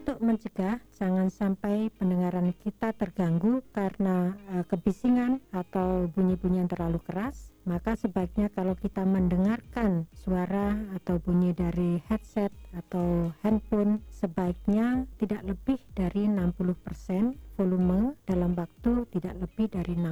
untuk mencegah jangan sampai pendengaran kita terganggu karena kebisingan atau bunyi-bunyi yang terlalu keras, maka sebaiknya kalau kita mendengarkan suara atau bunyi dari headset atau handphone, sebaiknya tidak lebih dari 60% volume dalam waktu tidak lebih dari 6